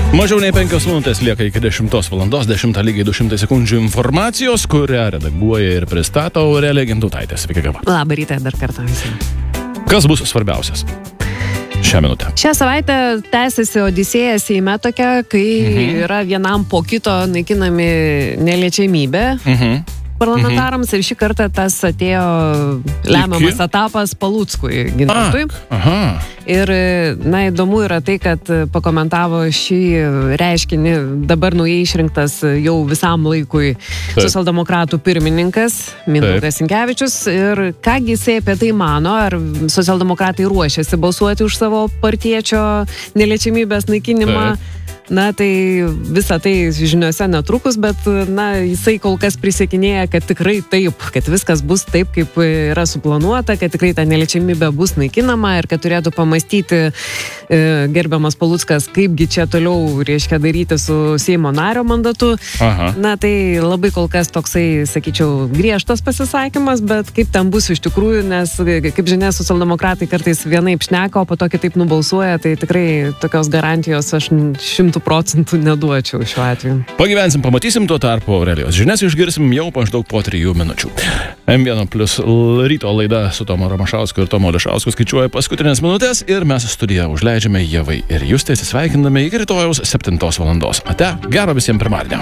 Mažiau nei 5 minutės lieka iki 10 valandos, 10 lygiai 200 sekundžių informacijos, kurią redaguoja ir pristato Aurelija Gintutaitė. Sveiki, gyva. Labą rytą dar kartą visiems. Kas bus svarbiausias šią minutę? Šią savaitę tęsiasi Odisėja Seime tokia, kai yra vienam po kito naikinami neliečiamybė parlamentarams ir šį kartą tas atėjo lemiamas etapas Paluckui Gintautui. Ir, įdomu yra tai, kad pakomentavo šį reiškinį dabar naujai išrinktas jau visam laikui socialdemokratų pirmininkas Mindaugas Sinkevičius. Ir kągi jisai apie tai mano, ar socialdemokratai ruošiasi balsuoti už savo partiečio neliečiamybės naikinimą. Tai visą tai žiniuose netrukus, bet, jisai kol kas prisiekinėja, kad tikrai taip, kad viskas bus taip, kaip yra suplanuota, kad tikrai ta neliečiamybė bus naikinama ir kad turėtų pamastyti gerbiamas Paluckas, kaipgi čia toliau, daryti su Seimo nario mandatu. Tai labai kol kas toksai, sakyčiau, griežtas pasisakymas, bet kaip ten bus iš tikrųjų, nes, kaip žinia, socialdemokratai kartais vienaip šneka, o po to kitaip nubalsuoja, tai tikrai tokios garantijos aš 100% neduočiau šiuo atveju. Pagyvensim, pamatysim, tuo tarpu Aurelijos žinias išgirsim jau maždaug po 3 minučių. M1 plus ryto laida su Tomu Ramašausku ir Tomu Lišausku skaičiuoja paskutinės minutės ir mes studiją užleidžiame Ievai ir Justei, atsisveikindami iki rytojaus 7 valandos. Ate, gero visiems pirmadienio.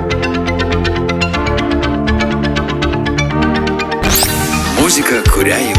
Muzika, kurią